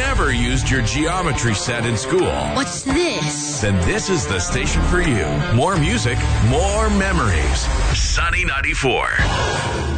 never used your geometry set in school, What's this? then this is the station for you. More music, more memories. Sunny 94.